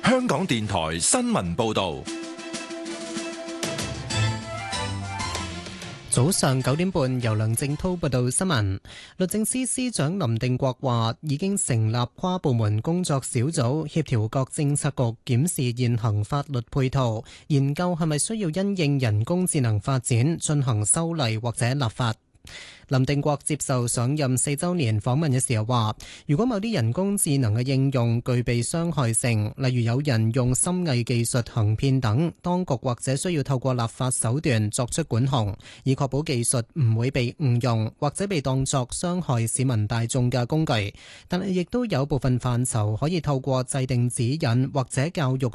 香港電台新聞報道。 早上9點半，由梁正滔報道新聞。律政司司長林定國話，已經成立跨部門工作小組，協調各政策局檢視現行法律配套，研究係咪需要因應人工智能發展進行修例或者立法。林定國接受上任4週年訪問嘅時候話，如果某啲人工智能嘅應用具備傷害性，例如有人用深偽技術行騙等，當局或者需要透過立法手段作出管控，以確保技術唔會被誤用或者被當作傷害市民大眾嘅工具。但係亦都有部分範疇可以透過制定指引或者教育